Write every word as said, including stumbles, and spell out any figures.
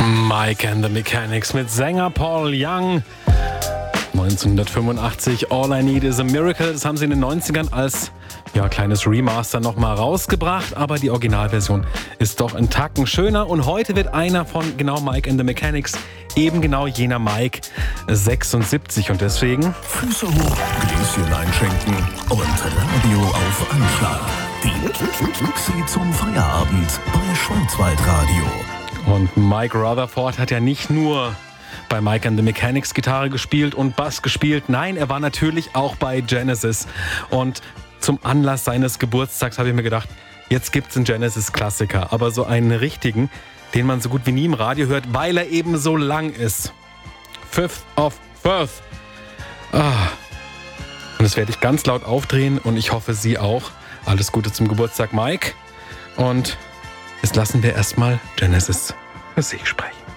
Mike and the Mechanics mit Sänger Paul Young. neunzehnhundertfünfundachtzig, All I Need is a Miracle. Das haben sie in den neunzigern als ja, kleines Remaster nochmal rausgebracht. Aber die Originalversion ist doch ein Tacken schöner. Und heute wird einer von genau Mike and the Mechanics eben genau jener Mike, sechsundsiebzig. Und deswegen Füße hoch, Gläschen einschenken und Radio auf Anschlag. Die Mixi zum Feierabend bei Schwarzwaldradio. Und Mike Rutherford hat ja nicht nur bei Mike and the Mechanics Gitarre gespielt und Bass gespielt. Nein, er war natürlich auch bei Genesis. Und zum Anlass seines Geburtstags habe ich mir gedacht, jetzt gibt's einen Genesis-Klassiker. Aber so einen richtigen, den man so gut wie nie im Radio hört, weil er eben so lang ist. Fifth of Firth. Ah. Und das werde ich ganz laut aufdrehen und ich hoffe, Sie auch. Alles Gute zum Geburtstag, Mike. Und jetzt lassen wir erstmal Genesis für sich sprechen.